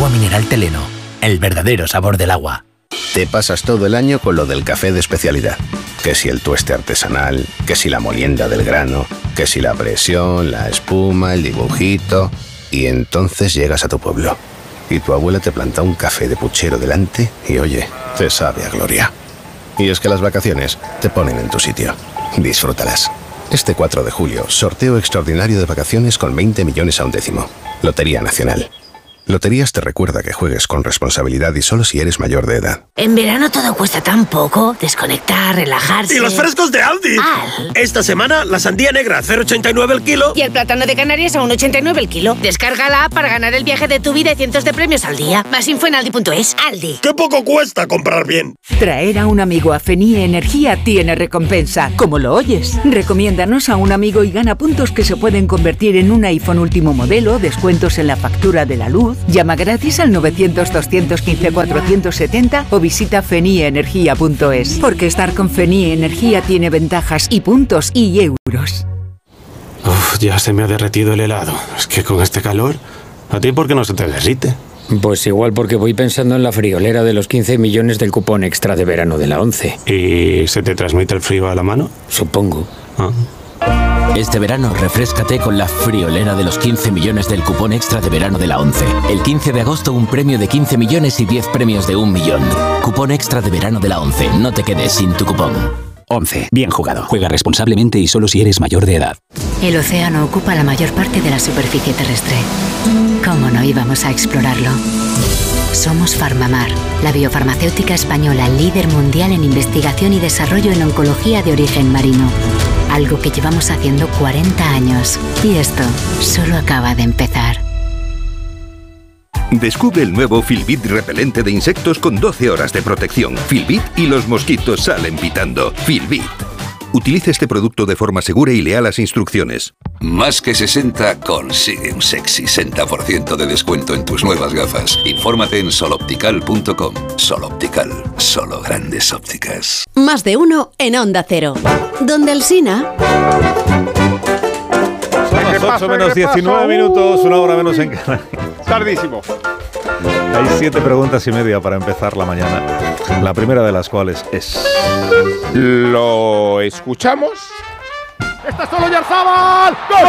Agua mineral Teleno, el verdadero sabor del agua. Te pasas todo el año con lo del café de especialidad. Que si el tueste artesanal, que si la molienda del grano, que si la presión, la espuma, el dibujito... Y entonces llegas a tu pueblo. Y tu abuela te planta un café de puchero delante y oye, te sabe a gloria. Y es que las vacaciones te ponen en tu sitio. Disfrútalas. Este 4 de julio, sorteo extraordinario de vacaciones con 20 millones a un décimo. Lotería Nacional. Loterías te recuerda que juegues con responsabilidad y solo si eres mayor de edad. En verano todo cuesta tan poco. Desconectar, relajarse... ¡Y los frescos de Aldi! Esta semana, la sandía negra, 0,89 el kilo. Y el plátano de Canarias a 1,89 el kilo. Descarga la app para ganar el viaje de tu vida y cientos de premios al día. Más info en aldi.es. Aldi. ¡Qué poco cuesta comprar bien! Traer a un amigo a FENIE Energía tiene recompensa. Como lo oyes. Recomiéndanos a un amigo y gana puntos que se pueden convertir en un iPhone último modelo, descuentos en la factura de la luz. Llama gratis al 900-215-470 o visita fenieenergia.es. Porque estar con FENIE Energía tiene ventajas y puntos y euros. Uf, ya se me ha derretido el helado. Es que con este calor, ¿a ti por qué no se te derrite? Pues igual porque voy pensando en la friolera de los 15 millones del cupón extra de verano de la 11. ¿Y se te transmite el frío a la mano? Supongo. Ah. Este verano refréscate con la friolera de los 15 millones del cupón extra de verano de la 11. El 15 de agosto un premio de 15 millones y 10 premios de 1 millón. Cupón extra de verano de la 11. No te quedes sin tu cupón. 11. Bien jugado. Juega responsablemente y solo si eres mayor de edad. El océano ocupa la mayor parte de la superficie terrestre. ¿Cómo no íbamos a explorarlo? Somos Farmamar, la biofarmacéutica española líder mundial en investigación y desarrollo en oncología de origen marino. Algo que llevamos haciendo 40 años. Y esto solo acaba de empezar. Descubre el nuevo Filbit repelente de insectos con 12 horas de protección. Filbit y los mosquitos salen pitando. Filbit. Utilice este producto de forma segura y lea las instrucciones. Más que 60 consigue un sexy 60% de descuento en tus nuevas gafas. Infórmate en soloptical.com. Soloptical, solo grandes ópticas. Más de uno en Onda Cero. Donde Alsina... Son las 8 menos 19 minutos, una hora menos en Canarias. Tardísimo. Hay 7 preguntas y media para empezar la mañana. La primera de las cuales es... ¿Lo escuchamos? ¡Está solo Yarzábal! ¡Gol!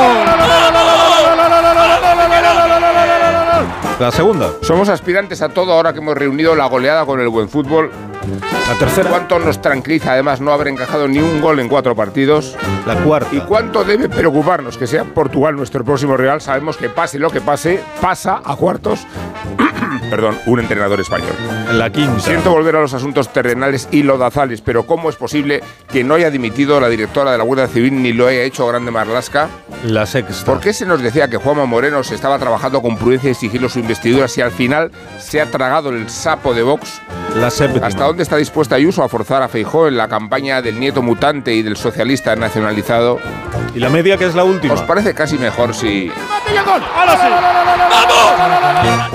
La segunda. Somos aspirantes a todo ahora que hemos reunido la goleada con el buen fútbol. La tercera. ¿Cuánto nos tranquiliza además no haber encajado ni un gol en 4 partidos? La cuarta. ¿Y cuánto debe preocuparnos que sea Portugal nuestro próximo rival? Sabemos que pase lo que pase, pasa a cuartos. Perdón, un entrenador español. La quinta. Siento volver a los asuntos terrenales y lodazales, pero ¿cómo es posible que no haya dimitido la directora de la Guardia Civil ni lo haya hecho Grande Marlaska? La sexta. ¿Por qué se nos decía que Juanma Moreno se estaba trabajando con prudencia y sigilo su investidura si al final se ha tragado el sapo de Vox? La séptima. ¿Hasta dónde está dispuesta Ayuso a forzar a Feijóo en la campaña del nieto mutante y del socialista nacionalizado? ¿Y la media, que es la última? ¿Os parece casi mejor si... ¡Gol! ¡Ahora sí! ¡Vamos!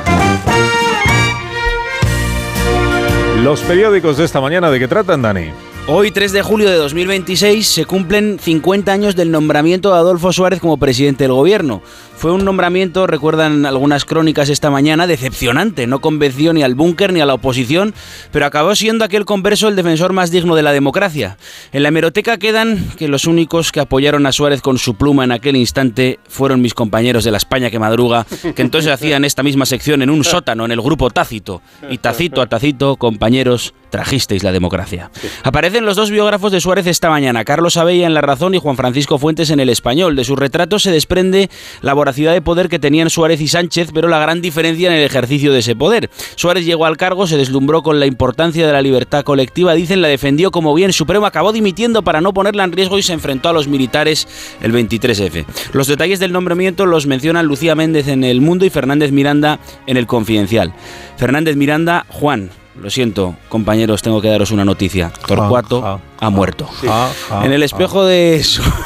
Los periódicos de esta mañana, ¿de qué tratan, Dani? Hoy, 3 de julio de 2026, se cumplen 50 años del nombramiento de Adolfo Suárez como presidente del gobierno. Fue un nombramiento, recuerdan algunas crónicas esta mañana, decepcionante. No convenció ni al búnker ni a la oposición, pero acabó siendo aquel converso el defensor más digno de la democracia. En la hemeroteca quedan que los únicos que apoyaron a Suárez con su pluma en aquel instante fueron mis compañeros de la España que madruga, que entonces hacían esta misma sección en un sótano, en el grupo Tácito. Y Tacito a Tacito, compañeros, trajisteis la democracia. Aparecen los dos biógrafos de Suárez esta mañana, Carlos Abella en La Razón y Juan Francisco Fuentes en El Español. De sus retratos se desprende la voracidad de poder que tenían Suárez y Sánchez, pero la gran diferencia en el ejercicio de ese poder. Suárez llegó al cargo, se deslumbró con la importancia de la libertad colectiva, dicen, la defendió como bien supremo, acabó dimitiendo para no ponerla en riesgo y se enfrentó a los militares el 23F. Los detalles del nombramiento los mencionan Lucía Méndez en El Mundo y Fernández Miranda en El Confidencial. Fernández Miranda, Juan. Lo siento, compañeros, tengo que daros una noticia. Torcuato ha muerto. Sí. En el espejo de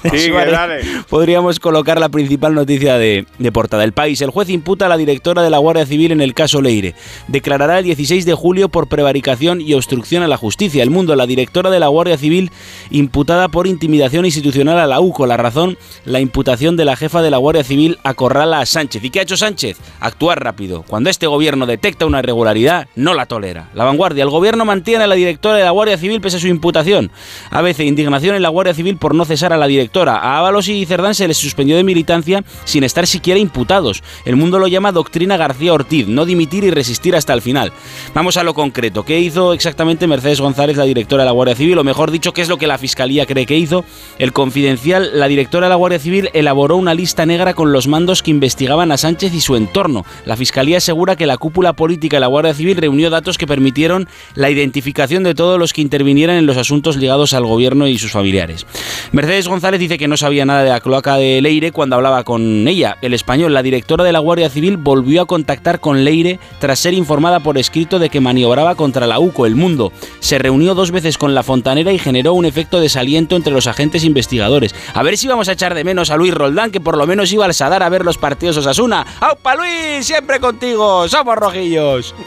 Sí, dale. Podríamos colocar la principal noticia de portada. El País. El juez imputa a la directora de la Guardia Civil en el caso Leire. Declarará el 16 de julio por prevaricación y obstrucción a la justicia. El Mundo. La directora de la Guardia Civil imputada por intimidación institucional a la UCO. La Razón. La imputación de la jefa de la Guardia Civil acorrala a Sánchez. ¿Y qué ha hecho Sánchez? Actuar rápido. Cuando este gobierno detecta una irregularidad, no la tolera. La Vanguardia. El gobierno mantiene a la directora de la Guardia Civil pese a su imputación. ABC. Indignación en la Guardia Civil por no cesar a la directora. A Ábalos y Cerdán se les suspendió de militancia sin estar siquiera imputados. El Mundo lo llama doctrina García Ortiz, no dimitir y resistir hasta el final. Vamos a lo concreto. ¿Qué hizo exactamente Mercedes González, la directora de la Guardia Civil? O mejor dicho, ¿qué es lo que la Fiscalía cree que hizo? El Confidencial. La directora de la Guardia Civil elaboró una lista negra con los mandos que investigaban a Sánchez y su entorno. La Fiscalía asegura que la cúpula política de la Guardia Civil reunió datos que permitieron la identificación de todos los que intervinieran en los asuntos ligados al gobierno y sus familiares. Mercedes González dice que no sabía nada de la cloaca de Leire cuando hablaba con ella. El Español. La directora de la Guardia Civil volvió a contactar con Leire tras ser informada por escrito de que maniobraba contra la UCO. El Mundo. Se reunió 2 veces con la fontanera y generó un efecto de desaliento entre los agentes investigadores. A ver si vamos a echar de menos a Luis Roldán, que por lo menos iba al Sadar a ver los partidos Osasuna. ¡Aupa Luis! Siempre contigo. ¡Somos rojillos!